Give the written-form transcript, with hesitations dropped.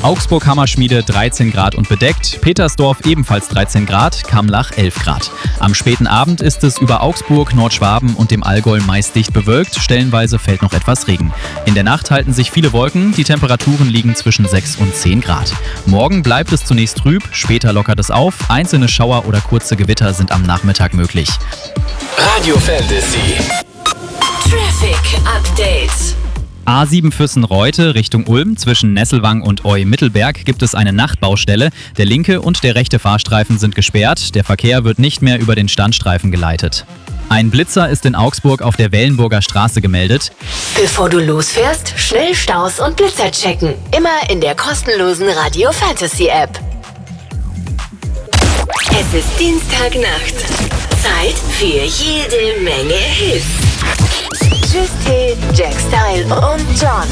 Augsburg-Hammerschmiede 13 Grad und bedeckt, Petersdorf ebenfalls 13 Grad, Kamlach 11 Grad. Am späten Abend ist es über Augsburg, Nordschwaben und dem Allgäu meist dicht bewölkt, stellenweise fällt noch etwas Regen. In der Nacht halten sich viele Wolken, die Temperaturen liegen zwischen 6 und 10 Grad. Morgen bleibt es zunächst trüb, später lockert es auf, einzelne Schauer oder kurze Gewitter sind am Nachmittag möglich. Radio Fantasy. Traffic Update. A7 Füssen-Reute Richtung Ulm zwischen Nesselwang und Eu-Mittelberg gibt es eine Nachtbaustelle. Der linke und der rechte Fahrstreifen sind gesperrt. Der Verkehr wird nicht mehr über den Standstreifen geleitet. Ein Blitzer ist in Augsburg auf der Wellenburger Straße gemeldet. Bevor du losfährst, schnell Staus und Blitzer checken. Immer in der kostenlosen Radio Fantasy App. Es ist Dienstagnacht. Zeit für jede Menge Hits. Tschüss, Jack Style und John.